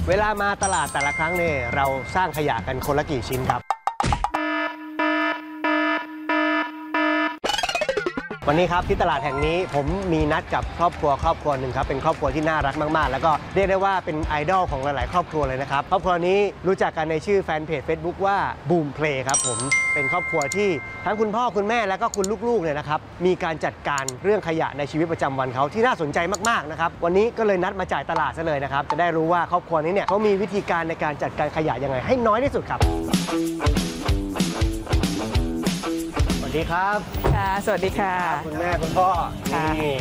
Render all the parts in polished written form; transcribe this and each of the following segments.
เวลามาตลาดแต่ละครั้งเนี่ยเราสร้างขยะกันคนละกี่ชิ้นครับวันนี้ครับที่ตลาดแห่งนี้ผมมีนัดกับครอบครัวหนึ่งครับเป็นครอบครัวที่น่ารักมากๆแล้วก็เรียกได้ว่าเป็นไอดอลของหลายๆครอบครัวเลยนะครับครอบครัวนี้รู้จักกันในชื่อแฟนเพจ Facebook ว่า Boom Play ครับผมเป็นครอบครัวที่ทั้งคุณพ่อคุณแม่แล้วก็คุณลูกๆเนี่ยนะครับมีการจัดการเรื่องขยะในชีวิตประจำวันเขาที่น่าสนใจมากๆนะครับวันนี้ก็เลยนัดมาจ่ายตลาดซะเลยนะครับจะได้รู้ว่าครอบครัวนี้เนี่ยเขามีวิธีการในการจัดการขยะยังไงให้น้อยที่สุดครับสวัสดีครับค่ะสวัสดีค่ะคุณแม่คุณพ่อนี่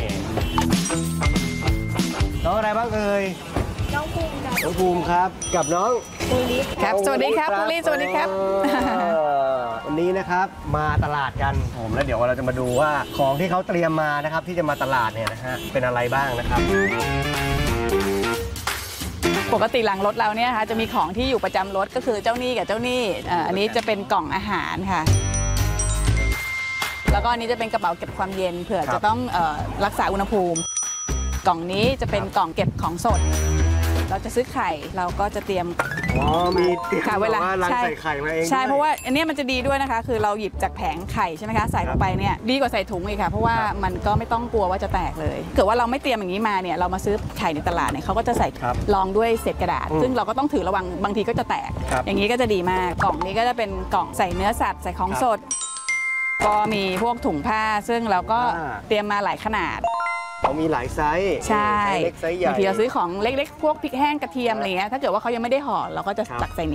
น้องอะไรบ้างเอ่ยน้องภูมิครับน้องภูมิครับกับน้องภูริครับสวัสดีครับภูริสวัสดีครับวันนี้นะครับมาตลาดกันผมแล้วเดี๋ยวเราจะมาดูว่าของที่เขาเตรียมมานะครับที่จะมาตลาดเนี่ยนะฮะเป็นอะไรบ้างนะครับปกติหลังรถเราเนี่ยค่ะจะมีของที่อยู่ประจำรถก็คือเจ้าหนี้กับเจ้าหนี้อันนี้จะเป็นกล่องอาหารค่ะแล้วก็อันนี้จะเป็นกระเป๋าเก็บความเย็นเผื่อจะต้องรักษาอุณหภูมิกล่องนี้จะเป็นกล่องเก็บของสดเราจะซื้อไข่เราก็จะเตรียมมีเตรียมเวลาลังใส่ไข่มาเองใช่เพราะว่าอันนี้มันจะดีด้วยนะคะคือเราหยิบจากแผงไข่ใช่ไหมคะใส่ลงไปเนี่ยดีกว่าใส่ถุงอีกค่ะเพราะว่ามันก็ไม่ต้องกลัวว่าจะแตกเลยเกิดว่าเราไม่เตรียมอย่างนี้มาเนี่ยเรามาซื้อไข่ในตลาดเนี่ยเขาก็จะใส่รองด้วยเศษกระดาษซึ่งเราก็ต้องถือระวังบางทีก็จะแตกอย่างนี้ก็จะดีมากกล่องนี้ก็จะเป็นกล่องใส่เนื้อสัตว์ใส่ของสดก็มีพวกถุงผ้าซึ่งเราก็เตรียมมาหลายขนาดเขามีหลายไซส์ใช่เล็กไซส์ใหญ่บางทีเราซื้อของเล็กๆพวกพริกแห้งกระเทียมอะไรเงี้ยถ้าเกิดว่าเขายังไม่ได้ห่อเราก็จะตักใส่